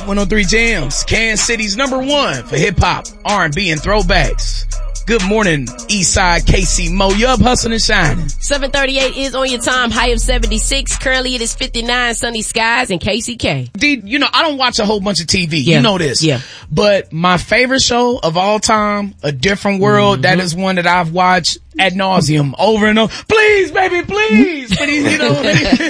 Hot 103 Jams, Kansas City's #1 for hip hop, R&B, and throwbacks. Good morning, Eastside KC Mo. You up hustling and shining. 7:38 is on your time. High of 76. Currently it is 59, sunny skies in KCK. D, you know, I don't watch a whole bunch of TV. Yeah. You know this. Yeah. But my favorite show of all time, A Different World, that is one that I've watched ad nauseum over and over. Please, baby, please. Please, you know.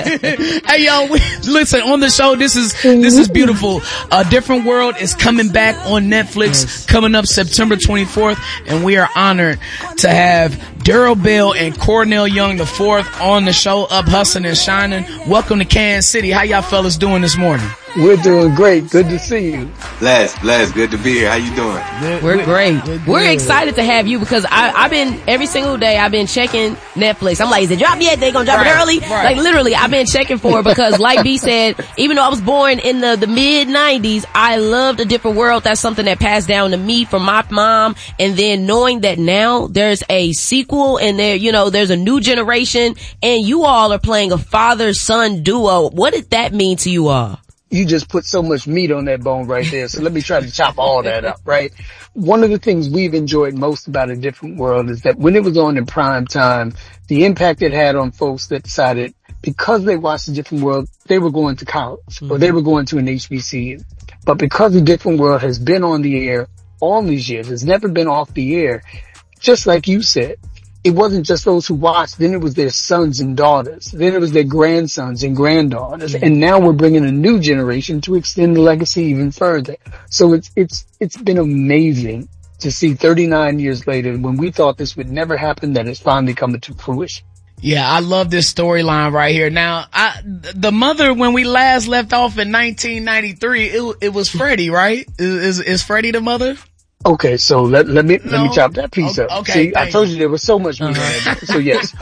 Hey, yo, listen, on the show, this is beautiful. A Different World is coming back on Netflix, coming up September 24th, and we are honored to have Daryl Bell and Cornell Young IV on the show, up hustling and shining. Welcome to Kansas City. How y'all fellas doing this morning? We're doing great. Good to see you. Bless. Good to be here. How you doing? We're great. We're excited to have you because I've been, every single day, I've been checking Netflix. I'm like, is it dropped yet? They gonna drop it early? Right. Like literally, I've been checking for it because like B said, even though I was born in the mid 90s, I loved A Different World. That's something that passed down to me from my mom. And then knowing that now there's a sequel and there's a new generation and you all are playing a father-son duo. What did that mean to you all? You just put so much meat on that bone right there. So let me try to chop all that up, right? One of the things we've enjoyed most about A Different World is that when it was on in prime time, the impact it had on folks that decided because they watched A Different World, they were going to college or they were going to an HBCU. But because A Different World has been on the air all these years, it's never been off the air, just like you said. It wasn't just those who watched, then it was their sons and daughters. Then it was their grandsons and granddaughters. And now we're bringing a new generation to extend the legacy even further. So it's been amazing to see 39 years later when we thought this would never happen, that it's finally coming to fruition. Yeah, I love this storyline right here. Now, the mother, when we last left off in 1993, it was Freddie, right? Is Freddie the mother? Okay, so let me chop that piece up. Okay, see, I told you there was so much meat on that. So yes,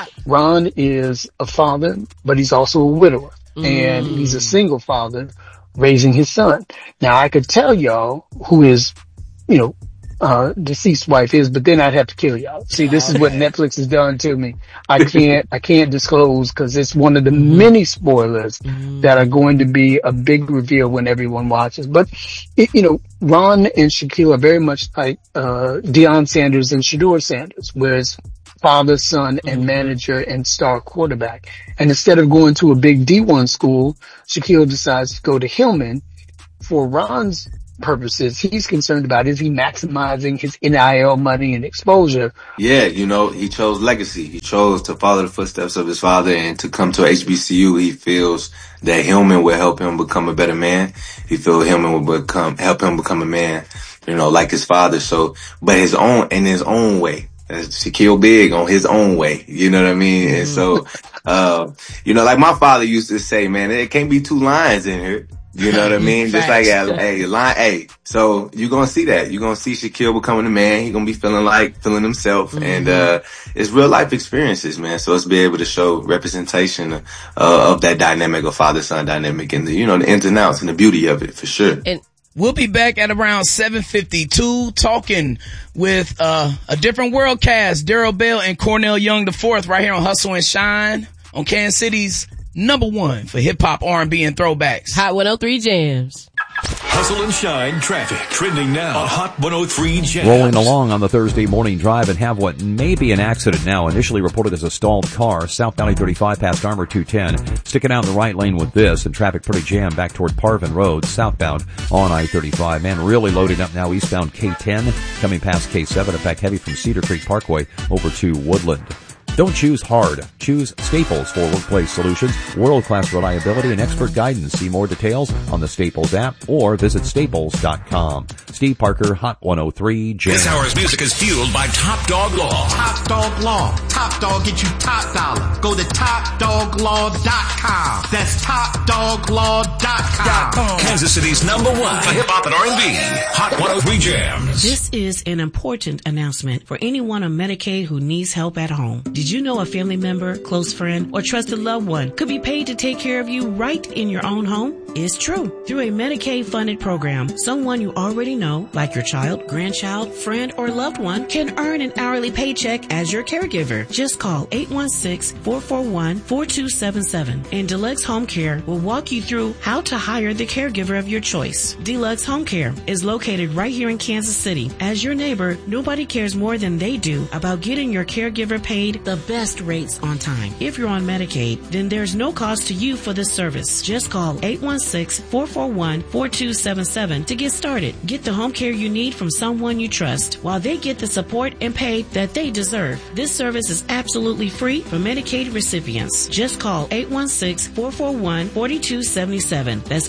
Ron is a father, but he's also a widower. And he's a single father raising his son. Now I could tell y'all who his, deceased wife is, but then I'd have to kill y'all. See, this is what Netflix has done to me. I can't disclose because it's one of the many spoilers that are going to be a big reveal when everyone watches. But, Ron and Shaquille are very much like, Deion Sanders and Shedeur Sanders, whereas father, son, and manager and star quarterback. And instead of going to a big D1 school, Shaquille decides to go to Hillman. For Ron's purposes, he's concerned about, is he maximizing his NIL money and exposure? Yeah, he chose legacy. He chose to follow the footsteps of his father and to come to HBCU. He feels that Hillman will help him become a better man. He feels Hillman will help him become a man, like his father. So, but in his own way. Shaquille Big on his own way. You know what I mean? And so, like my father used to say, man, there can't be two lions in here. You know what I mean? Just like, hey, line A. So you're going to see that. You're going to see Shaquille becoming a man. He's going to be feeling himself. And, it's real life experiences, man. So it's be able to show representation of that dynamic of father-son dynamic and the ins and outs and the beauty of it for sure. And we'll be back at around 7:52 talking with, A Different World cast, Daryl Bell and Cornell Young IV right here on Hustle and Shine on Kansas City's #1 for hip hop, R&B, and throwbacks. Hot 103 Jams. Hustle and Shine traffic trending now on Hot 103 Jams. Rolling along on the Thursday morning drive and have what may be an accident now. Initially reported as a stalled car, southbound I-35 past Armour 210. Sticking out in the right lane with this and traffic pretty jammed back toward Parvin Road, southbound on I-35. Man, really loading up now eastbound K10, coming past K7. In fact, heavy from Cedar Creek Parkway over to Woodland. Don't choose hard. Choose Staples for workplace solutions, world-class reliability, and expert guidance. See more details on the Staples app or visit staples.com. Steve Parker, Hot 103 Jams. This hour's music is fueled by Top Dog Law. Top Dog Law. Top Dog get you top dollar. Go to TopDogLaw.com. That's TopDogLaw.com. Kansas City's #1 for hip-hop and R&B. Hot 103 Jams. This is an important announcement for anyone on Medicaid who needs help at home. Did you know a family member, close friend, or trusted loved one could be paid to take care of you right in your own home? It's true. Through a Medicaid-funded program, someone you already know, like your child, grandchild, friend, or loved one, can earn an hourly paycheck as your caregiver. Just call 816-441-4277 and Deluxe Home Care will walk you through how to hire the caregiver of your choice. Deluxe Home Care is located right here in Kansas City. As your neighbor, nobody cares more than they do about getting your caregiver paid the best rates on time. If you're on Medicaid, then there's no cost to you for this service. Just call 816-441-4277 to get started. Get the home care you need from someone you trust while they get the support and pay that they deserve. This service is absolutely free for Medicaid recipients. Just call 816-441-4277. That's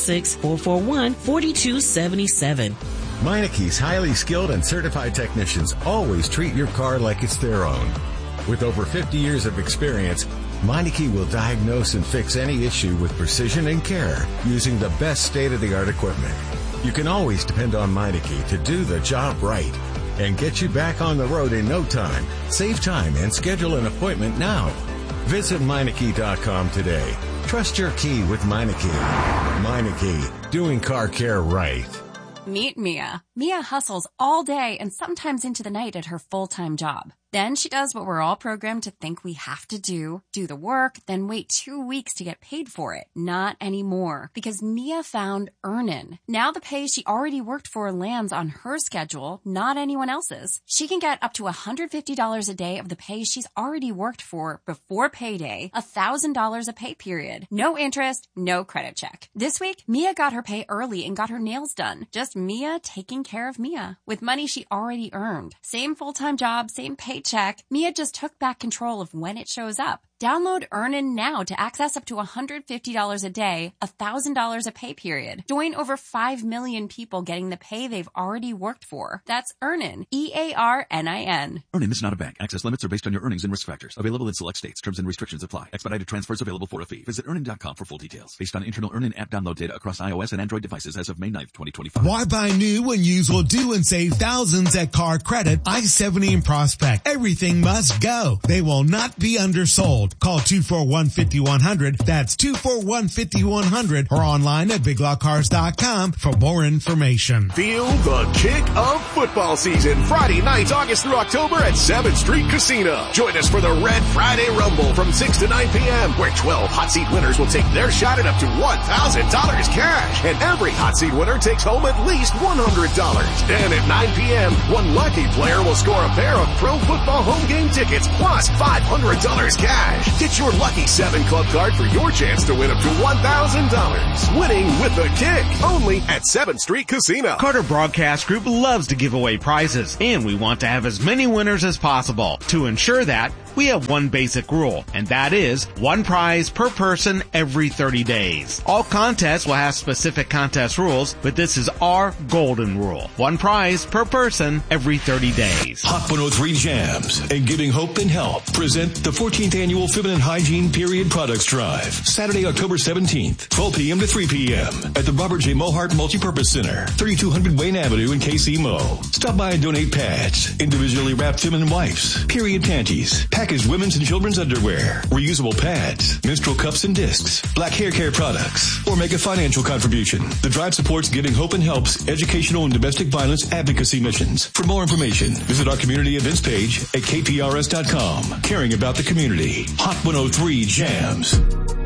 816-441-4277. Meineke's highly skilled and certified technicians always treat your car like it's their own. With over 50 years of experience, Meineke will diagnose and fix any issue with precision and care using the best state-of-the-art equipment. You can always depend on Meineke to do the job right and get you back on the road in no time. Save time and schedule an appointment now. Visit Meineke.com today. Trust your key with Meineke. Meineke, doing car care right. Meet Mia. Mia hustles all day and sometimes into the night at her full-time job. Then she does what we're all programmed to think we have to do the work, then wait 2 weeks to get paid for it. Not anymore, because Mia found Earnin. Now the pay she already worked for lands on her schedule, not anyone else's. She can get up to $150 a day of the pay she's already worked for before payday, $1,000 a pay period. No interest, no credit check. This week, Mia got her pay early and got her nails done. Just Mia taking care of Mia with money she already earned. Same full-time job, same paycheck. Mia just took back control of when it shows up. Download Earnin now to access up to $150 a day, $1,000 a pay period. Join over 5 million people getting the pay they've already worked for. That's Earnin, EARNIN. Earnin is not a bank. Access limits are based on your earnings and risk factors. Available in select states. Terms and restrictions apply. Expedited transfers available for a fee. Visit Earnin.com for full details. Based on internal Earnin app download data across iOS and Android devices as of May 9th, 2025. Why buy new when used will do and save thousands at Car Credit, I-70 and Prospect. Everything must go. They will not be undersold. Call 241-5100. That's 241-5100 or online at biglawcars.com for more information. Feel the kick of football season Friday nights, August through October at 7th Street Casino. Join us for the Red Friday Rumble from 6 to 9 p.m. where 12 hot seat winners will take their shot at up to $1,000 cash. And every hot seat winner takes home at least $100. And at 9 p.m., one lucky player will score a pair of pro football home game tickets plus $500 cash. Get your Lucky 7 Club card for your chance to win up to $1,000. Winning with the kick. Only at 7th Street Casino. Carter Broadcast Group loves to give away prizes, and we want to have as many winners as possible. To ensure that, we have one basic rule, and that is one prize per person every 30 days. All contests will have specific contest rules, but this is our golden rule. One prize per person every 30 days. Hot 103 Jams and Giving Hope and Help present the 14th Annual Feminine Hygiene Period Products Drive, Saturday, October 17th, 12 p.m. to 3 p.m. at the Robert J. Mohart Multipurpose Center, 3200 Wayne Avenue in KC Mo. Stop by and donate pads, individually wrapped feminine wipes, period panties, packaged women's and children's underwear, reusable pads, menstrual cups and discs, black hair care products, or make a financial contribution. The drive supports Giving Hope and Help's educational and domestic violence advocacy missions. For more information, visit our community events page at kprs.com. Caring about the community. Hot 103 Jams.